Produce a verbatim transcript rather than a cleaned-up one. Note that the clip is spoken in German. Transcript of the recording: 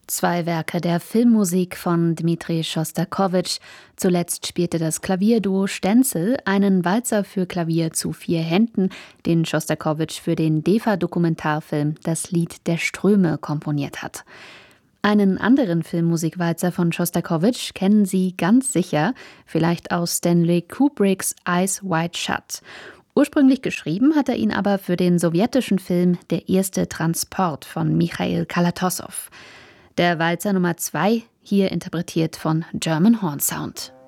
Zwei Werke der Filmmusik von Dmitri Schostakowitsch. Zuletzt spielte das Klavierduo Stenzel einen Walzer für Klavier zu vier Händen, den Schostakowitsch für den D E F A-Dokumentarfilm Das Lied der Ströme komponiert hat. Einen anderen Filmmusikwalzer von Schostakowitsch kennen Sie ganz sicher, vielleicht aus Stanley Kubricks Eyes Wide Shut. Ursprünglich geschrieben hat er ihn aber für den sowjetischen Film Der erste Transport von Michail Kalatossow. Der Walzer Nummer zwei, hier interpretiert von German Horn Sound.